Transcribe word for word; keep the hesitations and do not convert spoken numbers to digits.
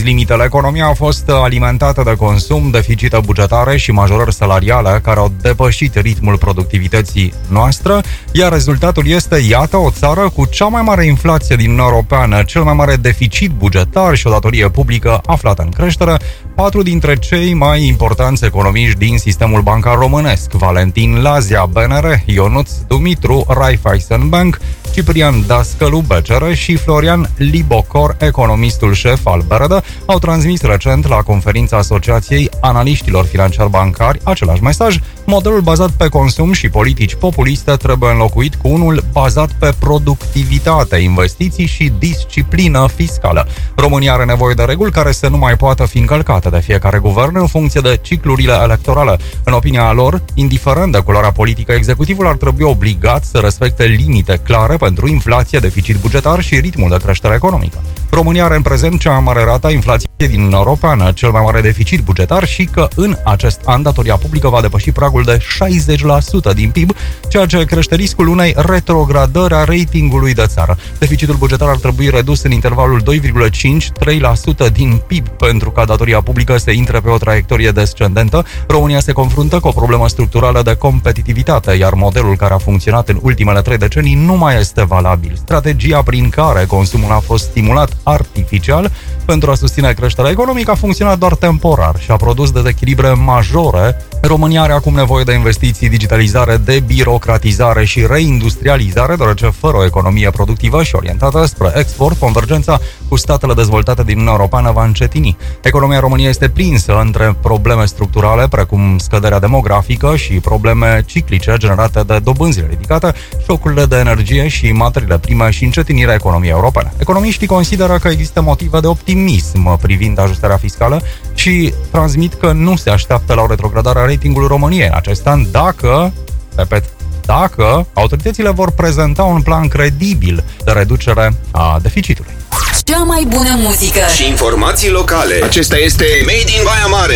limitele. Economia a fost alimentată de consum, deficite bugetare și majorări salariale care au depășit ritmul productivității noastre, iar rezultatul este, iată, o țară cu cea mai mare inflație din Uniunea Europeană, cel mai mare deficit bugetar și o datorie publică aflată în creștere, patru dintre cei mai importanți economiști din sistemul bancar românesc: Valentin Lazia, B N R, Ionuț Dumitru, Raiffeisen Bank, Ciprian Dascălu, B C R și Florian Libocor, economistul șef al B R D, au transmis recent la conferința Asociației Analiștilor Financiar Bancari același mesaj: modelul bazat pe consum și politici populiste trebuie înlocuit cu unul bazat pe productivitate, investiții și disciplină fiscală. România are nevoie de reguli care să nu mai poată fi încălcate de fiecare guvern în funcție de ciclurile electorale. În opinia lor, indiferent de culoarea politică, executivul ar trebui obligat să respecte limite clare pentru inflație, deficit bugetar și ritmul de creștere economică. România are în prezent cea mai mare rată a inflației din Uniunea Europeană, cel mai mare deficit bugetar și că în acest an datoria publică va depăși pragul de șaizeci la sută din P I B, ceea ce crește riscul unei retrogradări a ratingului de țară. Deficitul bugetar ar trebui redus în intervalul doi virgulă cinci - trei la sută din P I B pentru ca datoria publică să intre pe o traiectorie descendentă. România se confruntă cu o problemă structurală de competitivitate, iar modelul care a funcționat în ultimele trei decenii nu mai este valabil. Strategia prin care consumul a fost stimulat artificial pentru a susține creșterea economică a funcționat doar temporar și a produs dezechilibre majore. România are acum nevoie de investiții, digitalizare, debirocratizare și reindustrializare, deoarece fără o economie productivă și orientată spre export, convergența cu statele dezvoltate din Uniunea Europeană va încetini. Economia României este prinsă între probleme structurale, precum scăderea demografică și probleme ciclice generate de dobânzile ridicate, șocurile de energie și materiile prime și încetinirea economiei europene. Economiștii consideră că există motive de optimism privind ajustarea fiscală și transmit că nu se așteaptă la o retrogradare a ratingului României în acest an dacă, repet, dacă autoritățile vor prezenta un plan credibil de reducere a deficitului. Cea mai bună muzică și informații locale. Acesta este Made in Baia Mare.